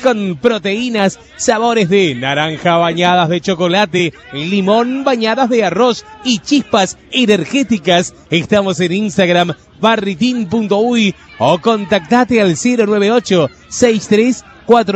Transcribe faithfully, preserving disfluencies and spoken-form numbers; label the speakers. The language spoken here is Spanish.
Speaker 1: con proteínas, sabores de naranja bañadas de chocolate, limón bañadas de arroz y chispas energéticas. Estamos en Instagram, barritin punto uy, o contactate al cero nueve ocho seis tres cuatro